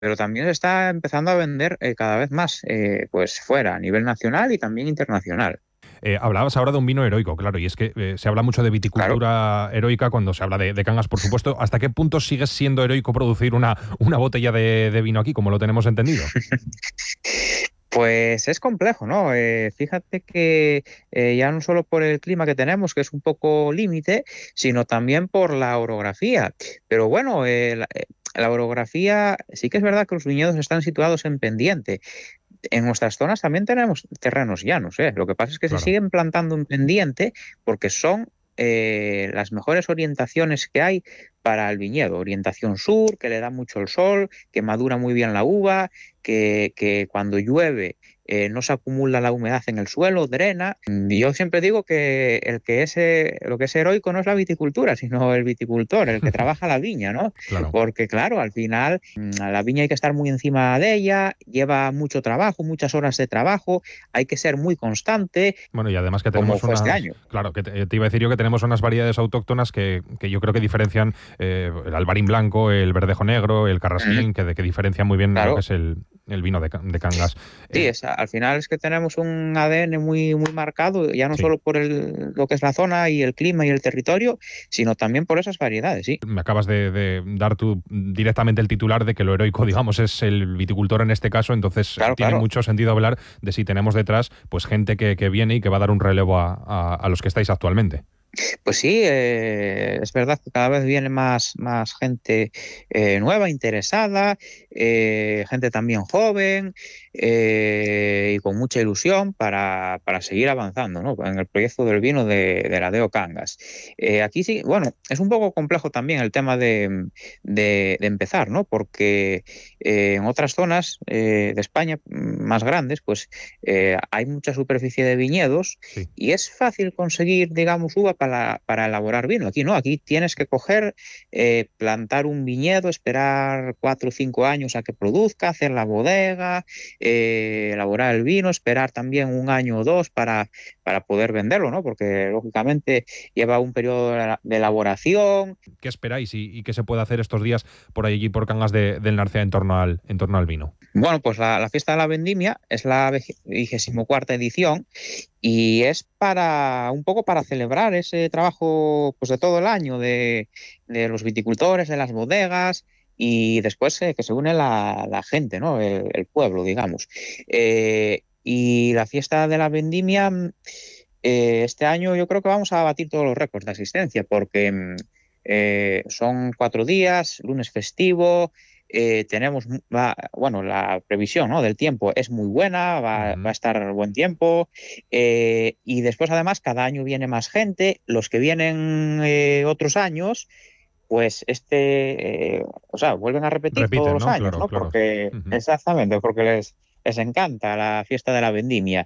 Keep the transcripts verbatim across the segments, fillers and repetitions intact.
pero también se está empezando a vender eh, cada vez más eh, pues fuera, a nivel nacional y también internacional. Eh, hablabas ahora de un vino heroico, claro, y es que eh, se habla mucho de Claro. viticultura heroica cuando se habla de, de Cangas, por supuesto. ¿Hasta qué punto sigue siendo heroico producir una, una botella de, de vino aquí, como lo tenemos entendido? Pues es complejo, ¿no? Eh, fíjate que eh, ya no solo por el clima que tenemos, que es un poco límite, sino también por la orografía. Pero bueno, eh, la, eh, la orografía, sí que es verdad que los viñedos están situados en pendiente. En nuestras zonas también tenemos terrenos llanos, ¿eh? Lo que pasa es que se Claro. siguen plantando en pendiente porque son eh, las mejores orientaciones que hay para el viñedo. Orientación sur, que le da mucho el sol, que madura muy bien la uva, que, que cuando llueve eh, no se acumula la humedad en el suelo, drena. Yo siempre digo que el que es, eh, lo que es heroico no es la viticultura, sino el viticultor, el que trabaja la viña, ¿no? Claro. Porque claro, al final a la viña hay que estar muy encima de ella, lleva mucho trabajo, muchas horas de trabajo, hay que ser muy constante, Bueno, y además que como tenemos fue este unas, año. claro, que te, te iba a decir yo que tenemos unas variedades autóctonas que, que yo creo que diferencian eh, el albarín blanco, el verdejo negro, el Ujú. carrasquín, que, que diferencian muy bien lo que Claro. es el, el vino de, Ca- de Cangas. Sí, Eh, es, al final es que tenemos un A D N muy, muy marcado, ya no sí. solo por el, lo que es la zona y el clima y el territorio, sino también por esas variedades, sí. Me acabas de, de dar tú directamente el titular de que lo heroico, digamos, es el viticultor en este caso, entonces eh, Claro, tiene claro. mucho sentido hablar de si tenemos detrás pues gente que, que viene y que va a dar un relevo a, a- a los que estáis actualmente. Pues sí, eh, es verdad que cada vez viene más, más gente eh, nueva, interesada, eh, gente también joven eh, y con mucha ilusión para, para seguir avanzando, ¿no? En el proyecto del vino de, de la Deo Cangas. Eh, aquí sí, bueno, es un poco complejo también el tema de, de- de empezar, ¿no? Porque eh, en otras zonas eh, de España mm, más grandes, pues eh, hay mucha superficie de viñedos Sí. y es fácil conseguir, digamos, uva para, para elaborar vino. Aquí no, aquí tienes que coger, eh, plantar un viñedo, esperar cuatro o cinco años a que produzca, hacer la bodega, eh, elaborar el vino, esperar también un año o dos para, para poder venderlo, ¿no? Porque lógicamente lleva un periodo de de elaboración. ¿Qué esperáis y, y qué se puede hacer estos días por allí, por Cangas de- del Narcea, en torno al, en torno al vino? Bueno, pues la, la fiesta de la vendimia es la vigésimo cuarta edición y es para un poco para celebrar ese trabajo pues de todo el año de, de los viticultores, de las bodegas y después eh, que se une la, la gente, ¿no? El, el pueblo, digamos. Eh, y la fiesta de la vendimia, mm, eh, este año yo creo que vamos a batir todos los récords de asistencia porque mm, eh, son cuatro días, lunes festivo. Eh, tenemos, va, bueno, la previsión, ¿no?, del tiempo es muy buena, va, va a Ujú. estar buen tiempo, eh, y después además cada año viene más gente, los que vienen eh, otros años, pues este, eh, o sea, vuelven a repetir todos Repiten, los ¿no? años, Claro, ¿no? claro. Porque, Ujú. exactamente, porque les, les encanta la fiesta de la vendimia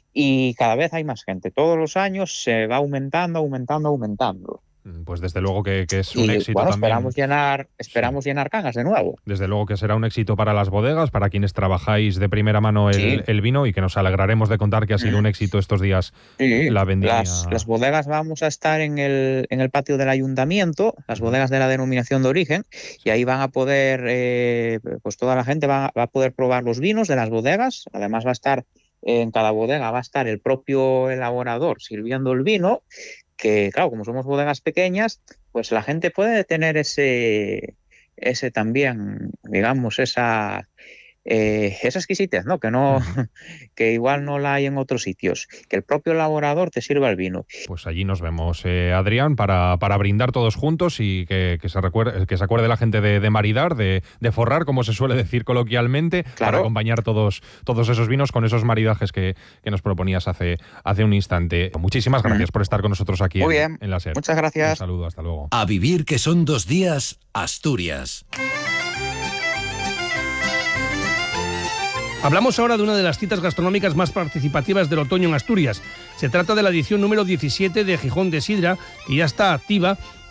y cada vez hay más gente, todos los años se va aumentando, aumentando, aumentando. Mm, Pues desde luego que, que es un Y éxito bueno, también. esperamos llenar, Sí. esperamos llenar Cangas de nuevo. Desde luego que será un éxito para las bodegas, para quienes trabajáis de primera mano el, Sí. el vino y que nos alegraremos de contar que ha sido un éxito estos días Sí, la las, las vendimia. bodegas vamos a estar en el, en el patio del ayuntamiento, las Ujú. bodegas de la denominación de origen, y Sí. ahí van a poder, eh, pues toda la gente va, va a poder probar los vinos de las bodegas. Además va a estar, en cada bodega va a estar el propio elaborador sirviendo el vino, que claro, como somos bodegas pequeñas, pues la gente puede tener ese, ese también, digamos, esa eh, esa exquisitez, ¿no? Que no, Ujú. que igual no la hay en otros sitios, que el propio elaborador te sirva el vino. Pues allí nos vemos, eh, Adrián, para, para brindar todos juntos y que, que se, recuerde, que se acuerde la gente de, de maridar, de, de forrar, como se suele decir coloquialmente, para Claro. acompañar todos, todos esos vinos con esos maridajes que, que nos proponías hace, hace un instante. Muchísimas Mm. gracias por estar con nosotros aquí Muy en, bien, en la SER. muchas Un gracias. saludo, hasta luego. A vivir que son dos días, Asturias. Hablamos ahora de una de las citas gastronómicas más participativas del otoño en Asturias. Se trata de la edición número diecisiete de Gijón de Sidra, que ya está activa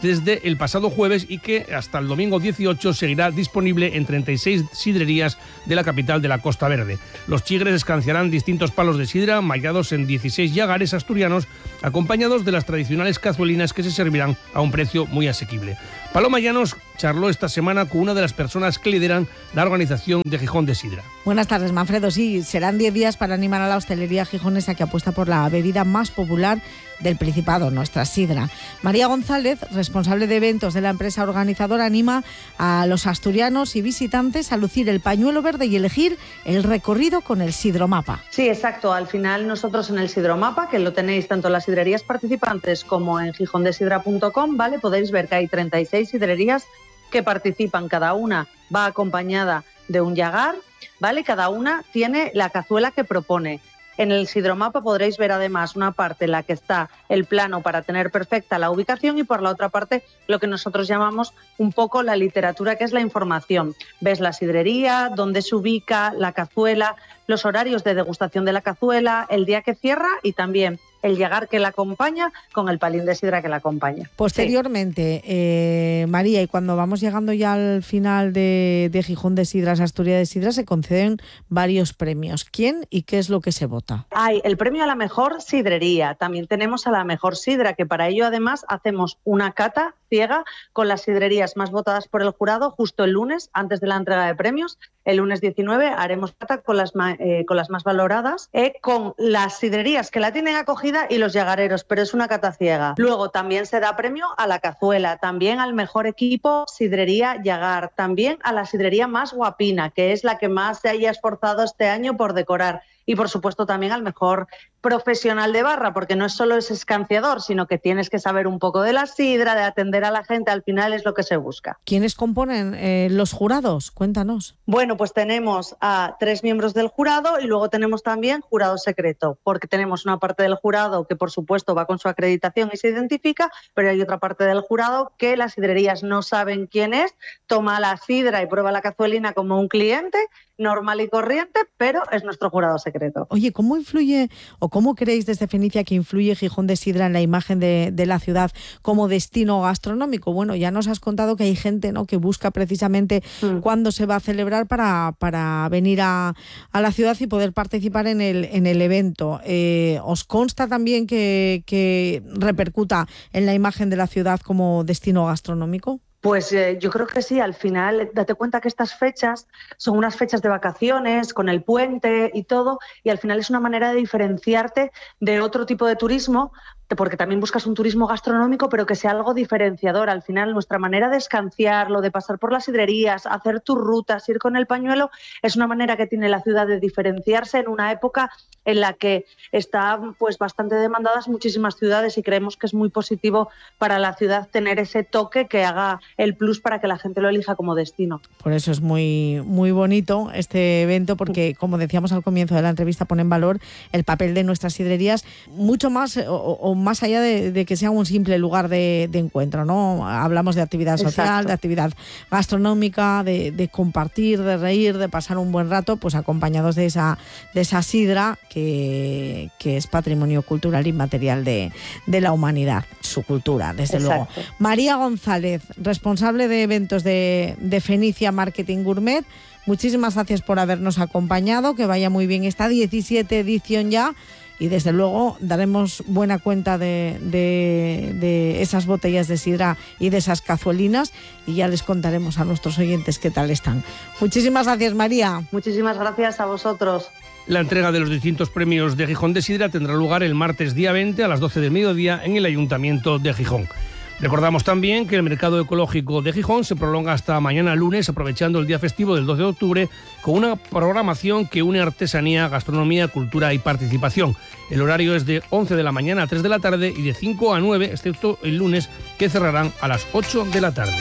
desde el pasado jueves y que hasta el domingo dieciocho seguirá disponible en treinta y seis sidrerías de la capital de la Costa Verde. Los chigres escanciarán distintos palos de sidra mallados en dieciséis llagares asturianos, acompañados de las tradicionales cazuelinas que se servirán a un precio muy asequible. Paloma Llanos charló esta semana con una de las personas que lideran la organización de Gijón de Sidra. Buenas tardes, Manfredo. Sí, serán diez días para animar a la hostelería gijonesa que apuesta por la bebida más popular del Principado, nuestra sidra. María González, responsable de eventos de la empresa organizadora, anima a los asturianos y visitantes a lucir el pañuelo verde y elegir el recorrido con el sidromapa. Sí, exacto. Al final nosotros en el sidromapa, que lo tenéis tanto en las sidrerías participantes como en gijón de sidra punto com, ¿vale? Podéis ver que hay treinta y seis sidrerías que participan. Cada una va acompañada de un llagar, ¿vale? Cada una tiene la cazuela que propone. En el sidromapa podréis ver además una parte en la que está el plano para tener perfecta la ubicación y por la otra parte lo que nosotros llamamos un poco la literatura, que es la información. Ves la sidrería, dónde se ubica, la cazuela, los horarios de degustación de la cazuela, el día que cierra y también el llagar que la acompaña con el palín de sidra que la acompaña. Posteriormente, sí. eh, María, y cuando vamos llegando ya al final de, de Gijón de Sidras, Asturias de Sidra, se conceden varios premios. ¿Quién y qué es lo que se vota? Hay el premio a la mejor sidrería, también tenemos a la mejor sidra, que para ello además hacemos una cata ciega con las sidrerías más votadas por el jurado justo el lunes, antes de la entrega de premios. El lunes diecinueve haremos cata con las, eh, con las más valoradas, eh, con las sidrerías que la tienen acogida y los llagareros, pero es una cata ciega. Luego también se da premio a la cazuela, también al mejor equipo sidrería llagar, también a la sidrería más guapina, que es la que más se haya esforzado este año por decorar. Y por supuesto también al mejor profesional de barra, porque no es solo ese escanciador, sino que tienes que saber un poco de la sidra, de atender a la gente, al final es lo que se busca. ¿Quiénes componen eh, los jurados? Cuéntanos. Bueno, pues tenemos a tres miembros del jurado y luego tenemos también jurado secreto, porque tenemos una parte del jurado que por supuesto va con su acreditación y se identifica, pero hay otra parte del jurado que las sidrerías no saben quién es, toma la sidra y prueba la cazuelina como un cliente normal y corriente, pero es nuestro jurado secreto. Oye, ¿cómo influye o cómo creéis desde Fenicia que influye Gijón de Sidra en la imagen de, de la ciudad como destino gastronómico? Bueno, ya nos has contado que hay gente, ¿no?, que busca precisamente mm. cuándo se va a celebrar para, para venir a, a la ciudad y poder participar en el, en el evento. Eh, ¿Os consta también que, que repercuta en la imagen de la ciudad como destino gastronómico? Pues eh, yo creo que sí, al final date cuenta que estas fechas son unas fechas de vacaciones, con el puente y todo, y al final es una manera de diferenciarte de otro tipo de turismo, porque también buscas un turismo gastronómico, pero que sea algo diferenciador. Al final nuestra manera de escanciarlo, de pasar por las sidrerías, hacer tus rutas, ir con el pañuelo, es una manera que tiene la ciudad de diferenciarse en una época en la que están pues bastante demandadas muchísimas ciudades y creemos que es muy positivo para la ciudad tener ese toque que haga el plus para que la gente lo elija como destino. Por eso es muy, muy bonito este evento, porque como decíamos al comienzo de la entrevista, pone en valor el papel de nuestras sidrerías, mucho más o, o más allá de, de que sea un simple lugar de, de encuentro, ¿no? Hablamos de actividad social, Exacto. de actividad gastronómica, de, de compartir, de reír, de pasar un buen rato, pues acompañados de esa, de esa sidra que, que es patrimonio cultural inmaterial de, de la humanidad, su cultura, desde Exacto. luego. María González, responsable de eventos de, de Fenicia Marketing Gourmet, muchísimas gracias por habernos acompañado, que vaya muy bien esta diecisiete edición ya. Y desde luego daremos buena cuenta de, de, de esas botellas de sidra y de esas cazuelinas y ya les contaremos a nuestros oyentes qué tal están. Muchísimas gracias, María. Muchísimas gracias a vosotros. La entrega de los distintos premios de Gijón de Sidra tendrá lugar el martes día veinte a las doce del mediodía en el Ayuntamiento de Gijón. Recordamos también que el mercado ecológico de Gijón se prolonga hasta mañana lunes, aprovechando el día festivo del doce de octubre, con una programación que une artesanía, gastronomía, cultura y participación. El horario es de once de la mañana a tres de la tarde y de cinco a nueve, excepto el lunes, que cerrarán a las ocho de la tarde.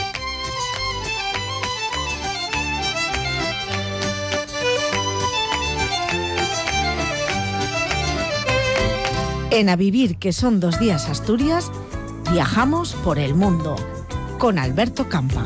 En A Vivir, que son dos días Asturias, viajamos por el mundo con Alberto Campa.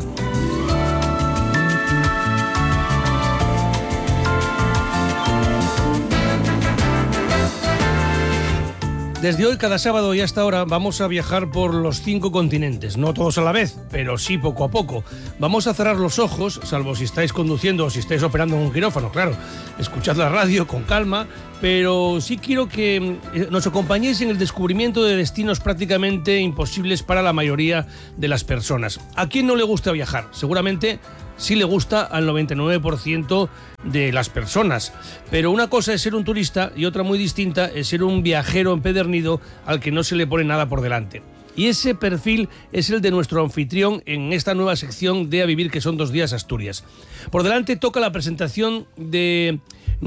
Desde hoy, cada sábado y hasta ahora, vamos a viajar por los cinco continentes. No todos a la vez, pero sí poco a poco. Vamos a cerrar los ojos, salvo si estáis conduciendo o si estáis operando en un quirófano, claro. Escuchad la radio con calma, pero sí quiero que nos acompañéis en el descubrimiento de destinos prácticamente imposibles para la mayoría de las personas. ¿A quién no le gusta viajar? Seguramente sí le gusta al noventa y nueve por ciento de las personas. Pero una cosa es ser un turista y otra muy distinta es ser un viajero empedernido al que no se le pone nada por delante. Y ese perfil es el de nuestro anfitrión en esta nueva sección de A Vivir, que son dos días Asturias. Por delante toca la presentación de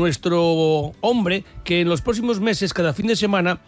nuestro hombre que en los próximos meses, cada fin de semana,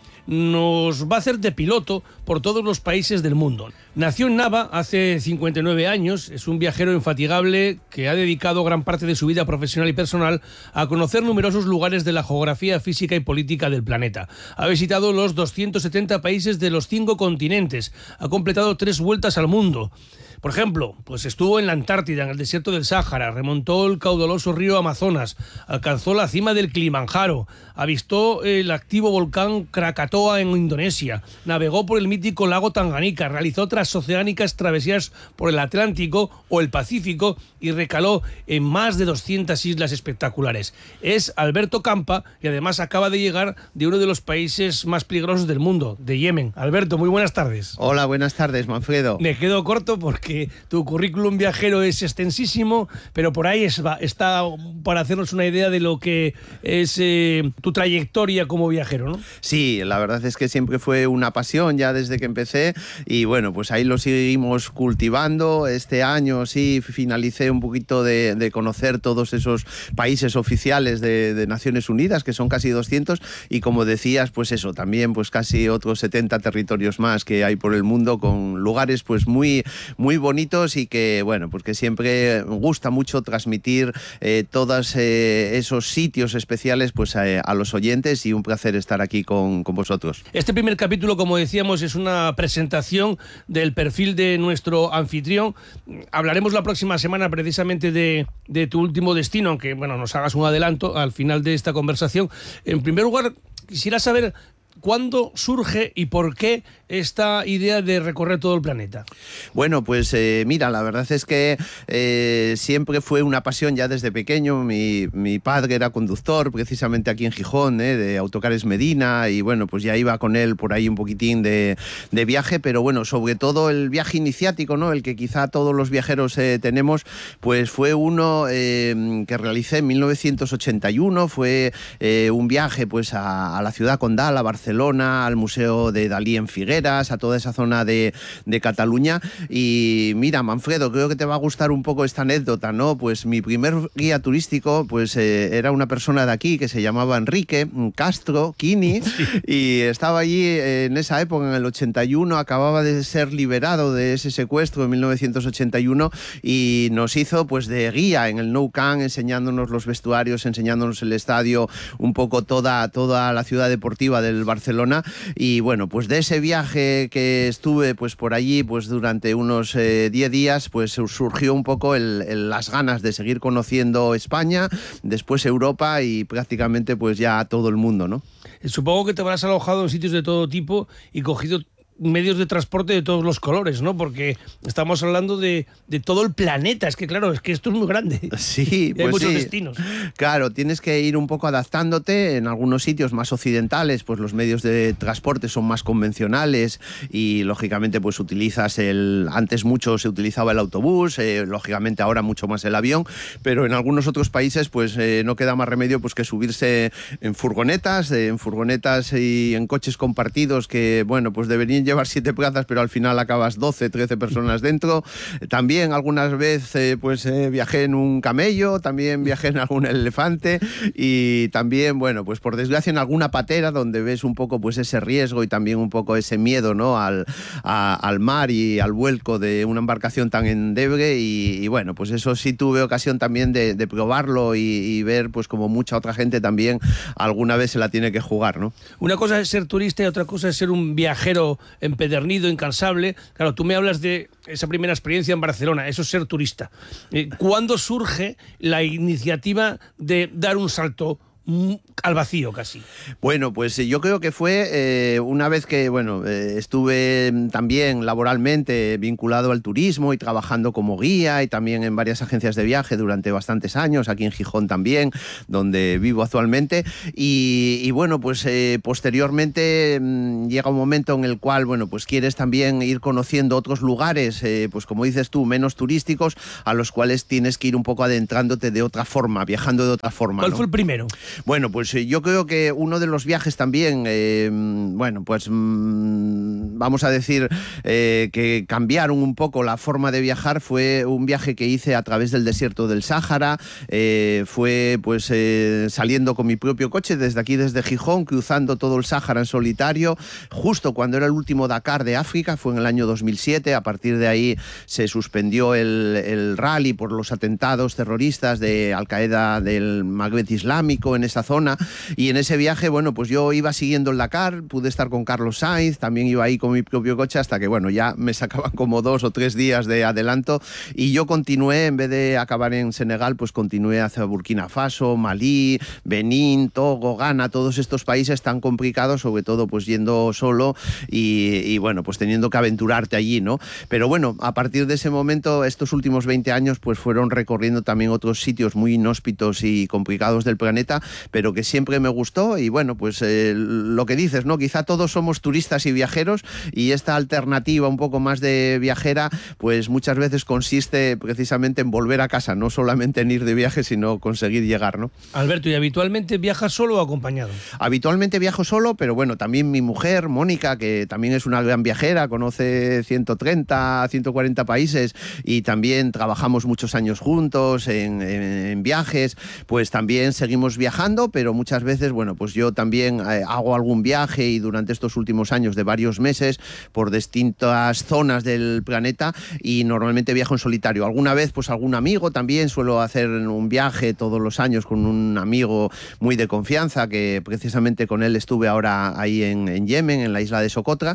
nos va a hacer de piloto por todos los países del mundo. Nació en Nava hace cincuenta y nueve años, es un viajero infatigable que ha dedicado gran parte de su vida profesional y personal a conocer numerosos lugares de la geografía física y política del planeta. Ha visitado los doscientos setenta países de los cinco continentes, ha completado tres vueltas al mundo. Por ejemplo, pues estuvo en la Antártida, en el desierto del Sáhara, remontó el caudaloso río Amazonas, alcanzó la cima del Kilimanjaro, avistó el activo volcán Krakatoa en Indonesia, navegó por el mítico lago Tanganica, realizó transoceánicas travesías por el Atlántico o el Pacífico y recaló en más de doscientas islas espectaculares. Es Alberto Campa y además acaba de llegar de uno de los países más peligrosos del mundo, de Yemen. Alberto, muy buenas tardes. Hola, buenas tardes, Manfredo. Me quedo corto porque que tu currículum viajero es extensísimo, pero por ahí es, está para hacernos una idea de lo que es eh, tu trayectoria como viajero, ¿no? Sí, la verdad es que siempre fue una pasión ya desde que empecé y bueno, pues ahí lo seguimos cultivando. Este año sí finalicé un poquito de, de conocer todos esos países oficiales de, de Naciones Unidas, que son casi doscientos, y como decías, pues eso, también pues casi otros setenta territorios más que hay por el mundo, con lugares pues muy, muy bonitos y que, bueno, pues que siempre gusta mucho transmitir eh, todos eh, esos sitios especiales pues a, a los oyentes, y un placer estar aquí con, con vosotros. Este primer capítulo, como decíamos, es una presentación del perfil de nuestro anfitrión. Hablaremos la próxima semana precisamente de, de tu último destino, aunque, bueno, nos hagas un adelanto al final de esta conversación. En primer lugar, quisiera saber ¿cuándo surge y por qué esta idea de recorrer todo el planeta? Bueno, pues eh, mira, la verdad es que eh, siempre fue una pasión ya desde pequeño. Mi, mi padre era conductor precisamente aquí en Gijón, eh, de Autocares Medina, y bueno, pues ya iba con él por ahí un poquitín de, de viaje, pero bueno, sobre todo el viaje iniciático, ¿no? El que quizá todos los viajeros eh, tenemos, pues fue uno eh, que realicé en mil novecientos ochenta y uno, fue eh, un viaje pues a, a la ciudad condal, a Barcelona, Barcelona, al Museo de Dalí en Figueras, a toda esa zona de, de Cataluña. Y mira, Manfredo, creo que te va a gustar un poco esta anécdota, ¿no? Pues mi primer guía turístico pues eh, era una persona de aquí que se llamaba Enrique Castro Quini, sí. Y estaba allí eh, en esa época, en el ochenta y uno, acababa de ser liberado de ese secuestro en mil novecientos ochenta y uno, y nos hizo pues de guía en el Nou Camp, enseñándonos los vestuarios, enseñándonos el estadio, un poco toda, toda la ciudad deportiva del Barcelona. Barcelona. Y bueno, pues de ese viaje que estuve pues por allí pues durante unos diez eh, días, pues surgió un poco el, el, las ganas de seguir conociendo España, después Europa y prácticamente pues ya todo el mundo, ¿no? Supongo que te habrás alojado en sitios de todo tipo y cogido medios de transporte de todos los colores, ¿no? Porque estamos hablando de, de todo el planeta. Es que, claro, es que esto es muy grande. Sí, y hay pues muchos sí. destinos. Claro, tienes que ir un poco adaptándote. En algunos sitios más occidentales, pues los medios de transporte son más convencionales y, lógicamente, pues utilizas el... Antes mucho se utilizaba el autobús, eh, lógicamente ahora mucho más el avión, pero en algunos otros países, pues eh, no queda más remedio pues que subirse en furgonetas, eh, en furgonetas y en coches compartidos que, bueno, pues deberían llevar siete plazas, pero al final acabas doce, trece personas dentro. También algunas veces pues eh, viajé en un camello, también viajé en algún elefante y también, bueno, pues por desgracia en alguna patera, donde ves un poco pues ese riesgo y también un poco ese miedo, ¿no? al, a, al mar y al vuelco de una embarcación tan endeble y, y bueno, pues eso sí tuve ocasión también de, de probarlo y, y ver pues como mucha otra gente también alguna vez se la tiene que jugar, ¿no? Una cosa es ser turista y otra cosa es ser un viajero empedernido, incansable. Claro, tú me hablas de esa primera experiencia en Barcelona, eso es ser turista. Eh, ¿Cuándo surge la iniciativa de dar un salto al vacío casi. Bueno, pues yo creo que fue eh, una vez que, bueno, eh, estuve también laboralmente vinculado al turismo y trabajando como guía y también en varias agencias de viaje durante bastantes años, aquí en Gijón también, donde vivo actualmente. Y, y bueno, pues eh, posteriormente mmm, llega un momento en el cual, bueno, pues quieres también ir conociendo otros lugares, eh, pues como dices tú, menos turísticos, a los cuales tienes que ir un poco adentrándote de otra forma, viajando de otra forma. ¿Cuál ¿no? fue el primero? Bueno, pues eh, yo creo que uno de los viajes también, eh, bueno, pues mmm, vamos a decir eh, que cambiaron un poco la forma de viajar, fue un viaje que hice a través del desierto del Sáhara, eh, fue pues eh, saliendo con mi propio coche desde aquí, desde Gijón, cruzando todo el Sáhara en solitario, justo cuando era el último Dakar de África, fue en el año dos mil siete, a partir de ahí se suspendió el, el rally por los atentados terroristas de Al-Qaeda del Magreb Islámico en esa zona, y en ese viaje, bueno, pues yo iba siguiendo el Dakar, pude estar con Carlos Sainz, también iba ahí con mi propio coche hasta que, bueno, ya me sacaban como dos o tres días de adelanto y yo continué, en vez de acabar en Senegal, pues continué hacia Burkina Faso, Malí, Benín, Togo, Ghana, todos estos países tan complicados, sobre todo pues yendo solo y, y bueno, pues teniendo que aventurarte allí, ¿no? Pero bueno, a partir de ese momento, estos últimos veinte años, pues fueron recorriendo también otros sitios muy inhóspitos y complicados del planeta, pero que siempre me gustó y bueno, pues eh, lo que dices, ¿no? Quizá todos somos turistas y viajeros y esta alternativa un poco más de viajera, pues muchas veces consiste precisamente en volver a casa, no solamente en ir de viaje, sino conseguir llegar, ¿no? Alberto, ¿y habitualmente viajas solo o acompañado? Habitualmente viajo solo, pero bueno, también mi mujer, Mónica, que también es una gran viajera, conoce ciento treinta, ciento cuarenta países y también trabajamos muchos años juntos en, en, en viajes, pues también seguimos viajando, pero muchas veces, bueno, pues yo también eh, hago algún viaje y durante estos últimos años de varios meses por distintas zonas del planeta y normalmente viajo en solitario. Alguna vez, pues algún amigo también, suelo hacer un viaje todos los años con un amigo muy de confianza, que precisamente con él estuve ahora ahí en, en Yemen, en la isla de Socotra.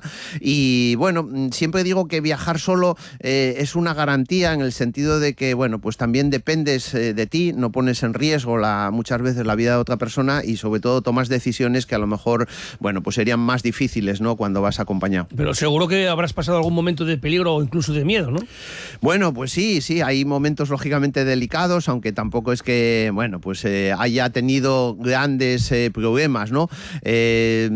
Y bueno, siempre digo que viajar solo eh, es una garantía en el sentido de que, bueno, pues también dependes eh, de ti, no pones en riesgo la, muchas veces la vida de otra persona y sobre todo tomas decisiones que a lo mejor, bueno, pues serían más difíciles, ¿no?, cuando vas acompañado. Pero seguro que habrás pasado algún momento de peligro o incluso de miedo, ¿no? Bueno, pues sí, sí, hay momentos lógicamente delicados, aunque tampoco es que, bueno, pues eh, haya tenido grandes eh, problemas, ¿no? Eh,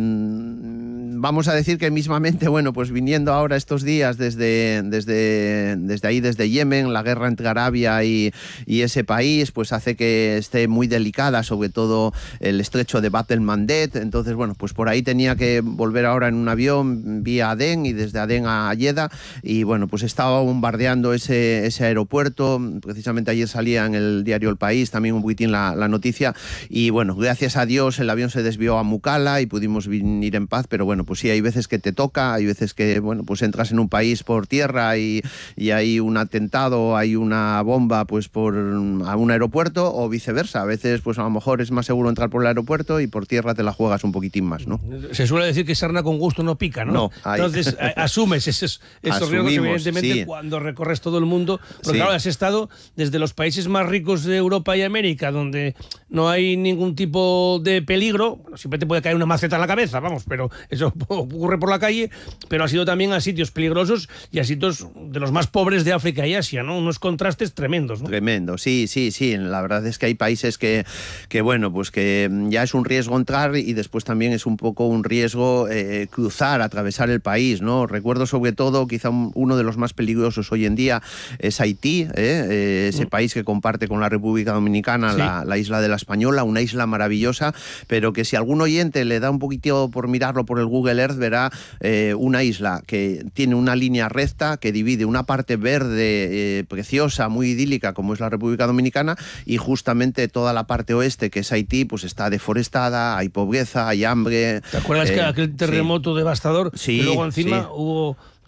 vamos a decir que mismamente, bueno, pues viniendo ahora estos días desde, desde, desde ahí, desde Yemen, la guerra entre Arabia y, y ese país, pues hace que esté muy delicada, sobre todo el estrecho de Bab el Mandeb. Entonces, bueno, pues por ahí tenía que volver ahora en un avión vía Adén y desde Adén a Jeddah y bueno, pues estaba bombardeando ese, ese aeropuerto. Precisamente ayer salía en el diario El País también un poquitín la, la noticia y bueno, gracias a Dios el avión se desvió a Mukalla y pudimos venir en paz, pero bueno, pues sí, hay veces que te toca, hay veces que, bueno, pues entras en un país por tierra y, y hay un atentado, hay una bomba pues por a un aeropuerto o viceversa. A veces pues a lo mejor es más seguro entrar por el aeropuerto y por tierra te la juegas un poquitín más, ¿no? Se suele decir que sarna con gusto no pica, ¿no? No, hay... Entonces asumes esos, esos riesgos evidentemente sí. Cuando recorres todo el mundo, porque sí. Claro, has estado desde los países más ricos de Europa y América, donde no hay ningún tipo de peligro, bueno, siempre te puede caer una maceta en la cabeza, vamos, pero eso ocurre por la calle, pero has ido también a sitios peligrosos y a sitios de los más pobres de África y Asia, ¿no? Unos contrastes tremendos, ¿no? Tremendo, sí, sí, sí. La verdad es que hay países que, que bueno, pues que ya es un riesgo entrar y después también es un poco un riesgo eh, cruzar, atravesar el país, ¿no? Recuerdo sobre todo, quizá uno de los más peligrosos hoy en día es Haití, ¿eh? Eh, ese mm. país que comparte con la República Dominicana, sí. la, la isla de la Española, una isla maravillosa, pero que si algún oyente le da un poquitito por mirarlo por el Google Earth, verá eh, una isla que tiene una línea recta que divide una parte verde eh, preciosa, muy idílica, como es la República Dominicana, y justamente toda la parte oeste, que es Haití, pues está deforestada, hay pobreza, hay hambre. ¿Te acuerdas eh, que aquel terremoto sí. devastador? Sí, que luego encima sí. hubo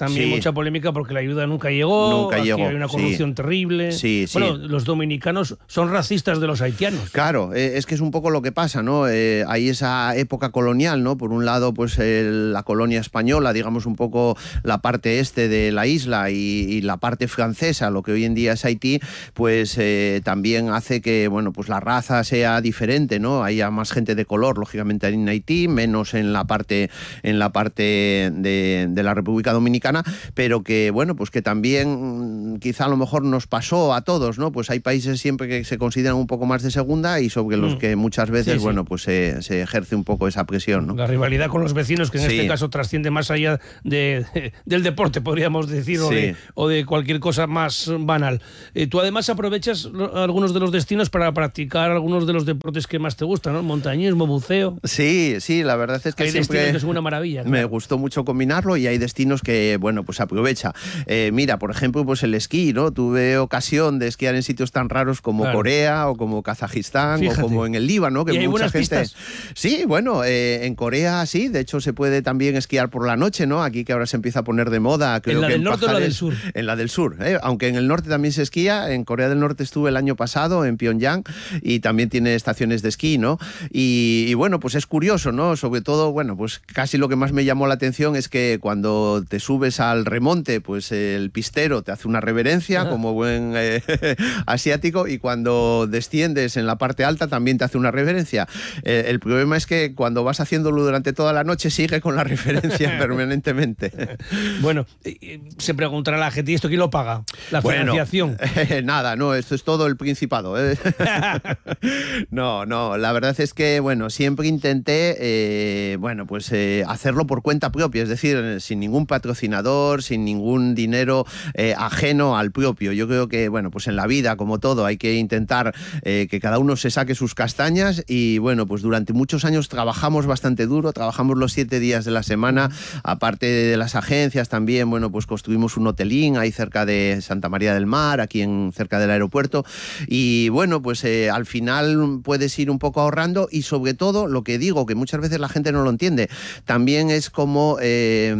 también Sí. mucha polémica porque la ayuda nunca llegó, Nunca aquí llegó, hay una sí. corrupción terrible. Sí, sí. Bueno, los dominicanos son racistas de los haitianos. Claro, eh, es que es un poco lo que pasa, ¿no? Eh, hay esa época colonial, ¿no? Por un lado, pues el- la colonia española, digamos un poco la parte este de la isla y, y la parte francesa, lo que hoy en día es Haití, pues eh, también hace que, bueno, pues la raza sea diferente, ¿no? Haya más gente de color, lógicamente, en Haití, menos en la parte, en la parte de, de la República Dominicana, pero que, bueno, pues que también mm, quizá a lo mejor nos pasó a todos, ¿no? Pues hay países siempre que se consideran un poco más de segunda y sobre los Mm. que muchas veces, Sí, sí. bueno, pues se, se ejerce un poco esa presión, ¿no? La rivalidad con los vecinos, que en Sí. este caso trasciende más allá de, del deporte, podríamos decir, o, Sí. de, o de cualquier cosa más banal. Eh, tú además aprovechas lo- algunos de los destinos para practicar algunos de los deportes que más te gustan, ¿no? Montañismo, buceo. Sí, sí, la verdad es que Hay siempre destinos que son una maravilla. me claro. gustó mucho combinarlo y hay destinos que, bueno, pues aprovecha. Eh, mira, por ejemplo, pues el esquí, ¿no? Tuve ocasión de esquiar en sitios tan raros como Claro. Corea o como Kazajistán Fíjate. o como en el Líbano, que ¿Y hay mucha buenas gente... pistas? Sí, bueno, eh, en Corea sí, de hecho se puede también esquiar por la noche, ¿no? Aquí que ahora se empieza a poner de moda. Creo ¿En la que del norte o la Pajares- del sur? En la del sur, ¿eh? Aunque en el norte también se esquía, en Corea del Norte estuve el año pasado, en Pyongyang, y también tiene estaciones de esquí, ¿no? Y, y bueno, pues es curioso, ¿no? Sobre todo, bueno, pues casi lo que más me llamó la atención es que cuando te subes al remonte, pues el pistero te hace una reverencia, Ah. como buen eh, asiático, y cuando desciendes en la parte alta también te hace una reverencia. Eh, el problema es que cuando vas haciéndolo durante toda la noche sigue con la referencia permanentemente. Bueno, eh, eh, se preguntará la gente, ¿y esto quién lo paga? La Bueno, financiación. eh, nada, no, esto es todo el Principado. ¿eh? No, no, la verdad es que, bueno, siempre intenté, eh, bueno, pues eh, hacerlo por cuenta propia, es decir, sin ningún patrocinador, sin ningún dinero eh, ajeno al propio. Yo creo que, bueno, pues en la vida, como todo, hay que intentar eh, que cada uno se saque sus castañas y, bueno, pues durante muchos años trabajamos bastante duro, trabajamos los siete días de la semana, aparte de las agencias también, bueno, pues construimos un hotelín ahí cerca de Santa María del Mar, aquí en cerca del aeropuerto, y bueno, pues eh, al final puedes ir un poco ahorrando y sobre todo, lo que digo, que muchas veces la gente no lo entiende, también es como eh,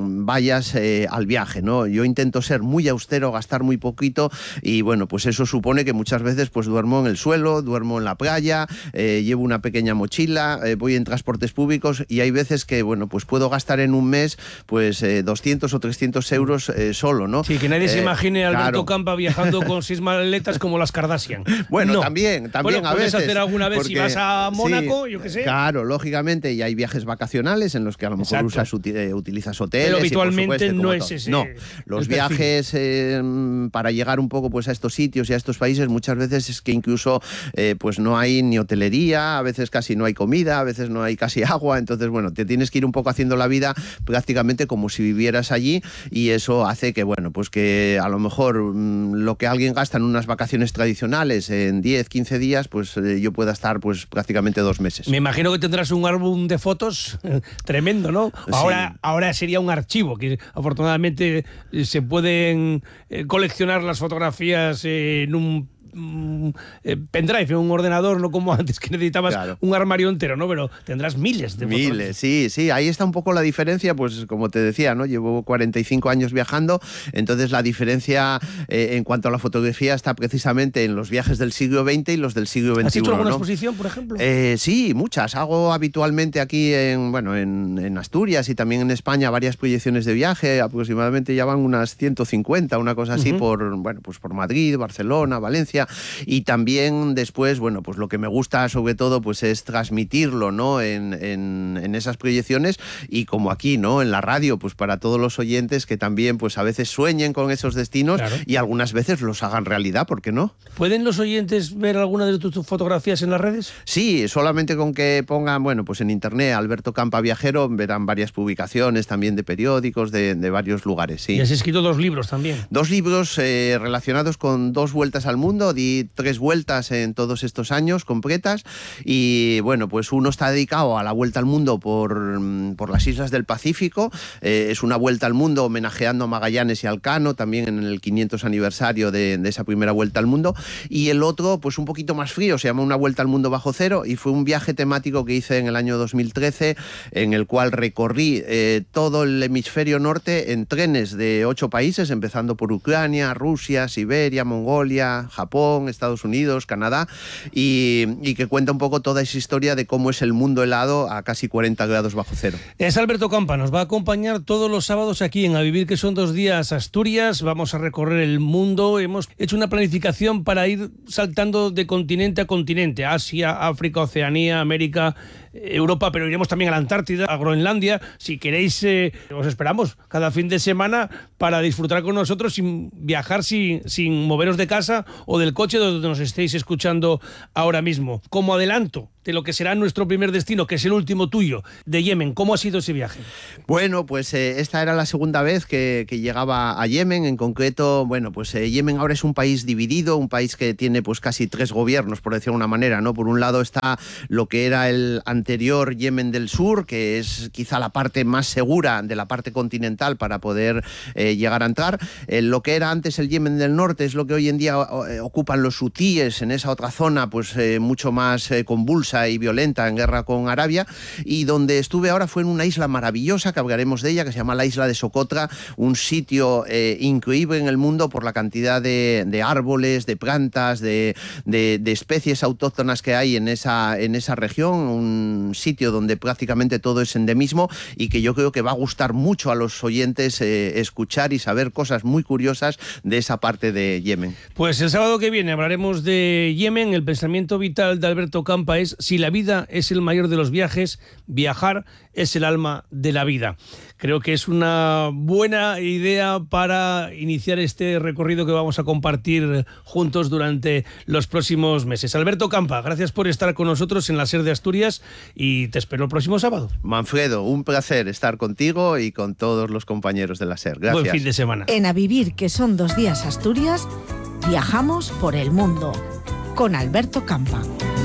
vayas eh, al viaje, ¿no? Yo intento ser muy austero, gastar muy poquito y bueno, pues eso supone que muchas veces pues duermo en el suelo, duermo en la playa, eh, llevo una pequeña mochila, eh, voy en transportes públicos y hay veces que, bueno, pues puedo gastar en un mes pues eh, doscientos o trescientos euros eh, solo, ¿no? Sí, que nadie se Eh, imagine a Alberto claro. Campa viajando con seis maletas como las Kardashian. Bueno, No. también, también Bueno, a puedes veces. hacer alguna vez si porque- vas a Mónaco, sí, yo qué sé. Claro, lógicamente, y hay viajes vacacionales en los que a lo mejor Exacto. usas, uti- eh, utilizas hoteles. Pero y, por habitualmente supuesto, no como es todo. ese No, el los perfil. viajes eh, para llegar un poco pues a estos sitios y a estos países muchas veces es que incluso eh, pues no hay ni hotelería, a veces casi no hay comida, a veces no hay casi agua, entonces bueno, te tienes que ir un poco haciendo la vida prácticamente como si vivieras allí y eso hace que bueno, pues que a lo mejor mm, lo que alguien gasta en unas vacaciones tradicionales en diez, quince días, pues eh, yo pueda estar pues prácticamente dos meses. Me imagino que tendrás un álbum de fotos tremendo, ¿no? Ahora, ahora sería un archivo, que afortunadamente eh, se pueden eh, coleccionar las fotografías eh, en un mm, eh, pendrive, en un ordenador, no como antes que necesitabas Claro. un armario entero, ¿no? Pero tendrás miles de Miles, fotografías. sí, sí, ahí está un poco la diferencia, pues como te decía, ¿no? Llevo cuarenta y cinco años viajando, entonces la diferencia eh, en cuanto a la fotografía está precisamente en los viajes del siglo veinte y los del siglo veintiuno. ¿Has hecho alguna ¿no? exposición, por ejemplo? Eh, sí, muchas. Hago habitualmente aquí en, bueno, en, en Asturias y también en España varias proyecciones de viaje. Aproximadamente ya van unas ciento cincuenta, una cosa así, Ujú. por, bueno, pues por Madrid, Barcelona, Valencia. Y también después, bueno, pues lo que me gusta sobre todo pues es transmitirlo, ¿no? En, en, en esas proyecciones y como aquí, ¿no? En la radio, pues para todos los oyentes que también pues a veces sueñen con esos destinos Claro. y algunas veces los hagan realidad, ¿por qué no? ¿Pueden los oyentes ver alguna de tus tus fotografías en las redes? Sí, solamente con que pongan, bueno, pues en internet Alberto Campa Viajero verán varias publicaciones también de periódicos de, de varios lugares, sí. Y has escrito dos libros también. Dos libros eh, relacionados con dos vueltas al mundo recorrido, di tres vueltas en todos estos años completas y bueno, pues uno está dedicado a la vuelta al mundo por, por las islas del Pacífico, eh, es una vuelta al mundo homenajeando a Magallanes y a Elcano, también en el quinientos aniversario de, de esa primera vuelta al mundo, y el otro pues un poquito más frío, se llama Una vuelta al mundo bajo cero y fue un viaje temático que hice en el año dos mil trece en el cual recorrí eh, todo el hemisferio norte en trenes de ocho países, empezando por Ucrania, Rusia, Siberia, Mongolia, Japón, Estados Unidos, Canadá, y, y que cuenta un poco toda esa historia de cómo es el mundo helado a casi cuarenta grados bajo cero. Es Alberto Campa, nos va a acompañar todos los sábados aquí en A Vivir, que son dos días Asturias. Vamos a recorrer el mundo, hemos hecho una planificación para ir saltando de continente a continente, Asia, África, Oceanía, América, Europa, pero iremos también a la Antártida, a Groenlandia. Si queréis, eh, os esperamos cada fin de semana para disfrutar con nosotros sin viajar, sin, sin moveros de casa o del coche donde nos estéis escuchando ahora mismo. Como adelanto de lo que será nuestro primer destino, que es el último tuyo, de Yemen. ¿Cómo ha sido ese viaje? Bueno, pues eh, esta era la segunda vez que, que llegaba a Yemen. En concreto, bueno, pues eh, Yemen ahora es un país dividido, un país que tiene pues casi tres gobiernos, por decirlo de una manera, ¿no? Por un lado está lo que era el anterior Yemen del Sur, que es quizá la parte más segura de la parte continental para poder eh, llegar a entrar. Eh, lo que era antes el Yemen del Norte es lo que hoy en día eh, ocupan los hutíes en esa otra zona, pues eh, mucho más eh, convulsa y violenta, en guerra con Arabia, y donde estuve ahora fue en una isla maravillosa, que hablaremos de ella, que se llama la isla de Socotra, un sitio eh, increíble en el mundo por la cantidad de, de árboles, de plantas, de, de, de especies autóctonas que hay en esa, en esa región, un sitio donde prácticamente todo es endemismo y que yo creo que va a gustar mucho a los oyentes eh, escuchar y saber cosas muy curiosas de esa parte de Yemen. Pues el sábado que viene hablaremos de Yemen. El pensamiento vital de Alberto Campa es: si la vida es el mayor de los viajes, viajar es el alma de la vida. Creo que es una buena idea para iniciar este recorrido que vamos a compartir juntos durante los próximos meses. Alberto Campa, gracias por estar con nosotros en la SER de Asturias y te espero el próximo sábado. Manfredo, un placer estar contigo y con todos los compañeros de la SER. Gracias. Buen fin de semana. En A Vivir, que son dos días Asturias, viajamos por el mundo con Alberto Campa.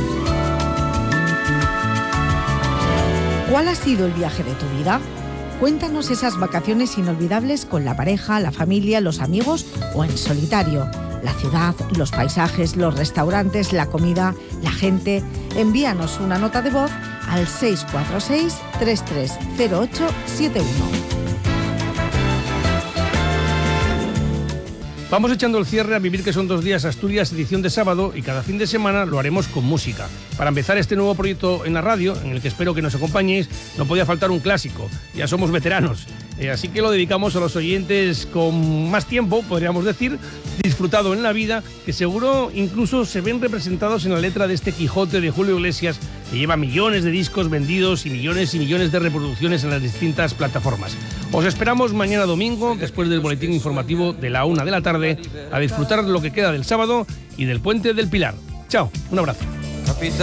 ¿Cuál ha sido el viaje de tu vida? Cuéntanos esas vacaciones inolvidables con la pareja, la familia, los amigos o en solitario. La ciudad, los paisajes, los restaurantes, la comida, la gente. Envíanos una nota de voz al seis cuatro seis, tres tres cero ocho siete uno. Vamos echando el cierre a Vivir, que son dos días Asturias, edición de sábado, y cada fin de semana lo haremos con música. Para empezar este nuevo proyecto en la radio, en el que espero que nos acompañéis, no podía faltar un clásico. Ya somos veteranos, eh, así que lo dedicamos a los oyentes con más tiempo, podríamos decir, disfrutado en la vida, que seguro incluso se ven representados en la letra de este Quijote de Julio Iglesias, que lleva millones de discos vendidos y millones y millones de reproducciones en las distintas plataformas. Os esperamos mañana domingo, después del boletín informativo de la una de la tarde, a disfrutar de lo que queda del sábado y del Puente del Pilar. Chao, un abrazo. Capitán.